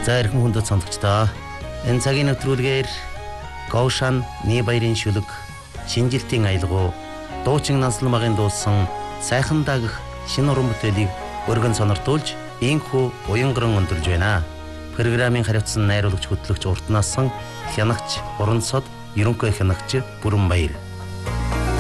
За эрхэм хүндэт сонсогчдоо энэ цагийн нэвтрүүлгээр Гоушан Нибаярын шүлэг шинжилтийн аялгау дуучин Нансалмагын дуулсан сайхан дагах шинэ уран бүтээлийг өргөн сониртуулж инхүү уянган өндөрж байна. Программын хариуцсан найруулагч хөтлөгч Уртнаасан хянагч Урансод ерөнхий хянагч Бүрэнбаяр.